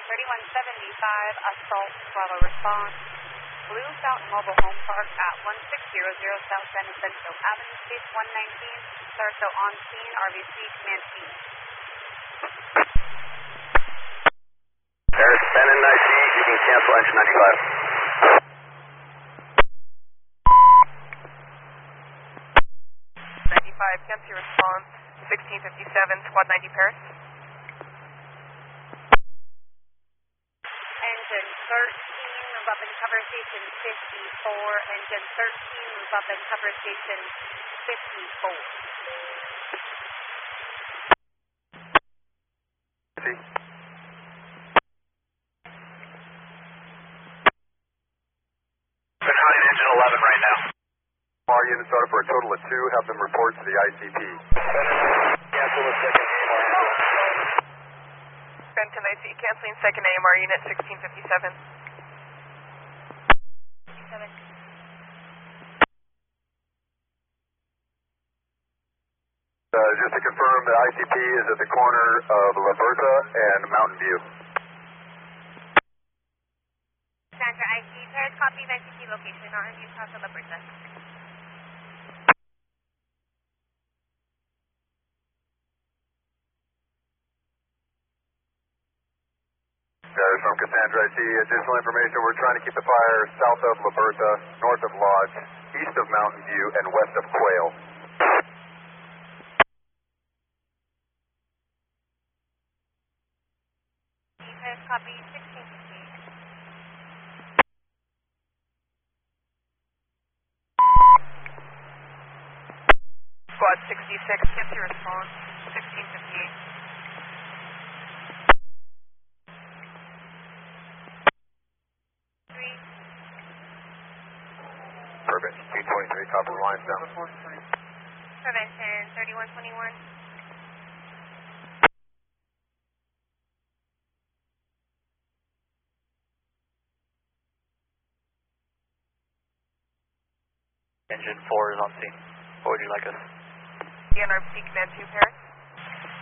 3175, assault, Bravo response. Blue Fountain Mobile Home Park at 1600 South San Jacinto Avenue, Space 119. Sarso on scene, RVC, command team. There's Ben and IC, you can cancel engine 95. 95, cancel your response. 1657, Squad 90 Paris. Engine 13, move up and cover station 54. Engine 13, move up and cover station 54. They're counting engine 11 right now. Our units order for a total of 2. Have them report to the ICP. Cancel the second AMR. Benton IC, canceling second AMR unit 1657. 57. Just to confirm, the ICP is at the corner of La Bertha and Mountain View. Sandra IC, Paris, copy of ICP location on Newcastle, La Bertha. From Cassandra IC, additional information, we're trying to keep the fire south of La Bertha, north of Lodge, east of Mountain View, and west of Quail. Paris, copy 1658. Squad 66, cancel your response. 1658. Perfect. 223, top of the line down. Prevention 3121. Engine 4 is on scene. What would you like us? DNRC Command 2 Paris.